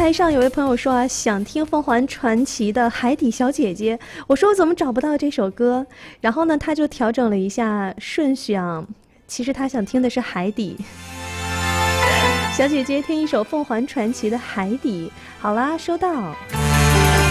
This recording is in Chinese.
台上有位朋友说啊，想听凤凰传奇的《海底小姐姐》，我说我怎么找不到这首歌？然后呢，他就调整了一下顺序啊，其实他想听的是《海底》。小姐姐听一首凤凰传奇的《海底》，好啦，收到。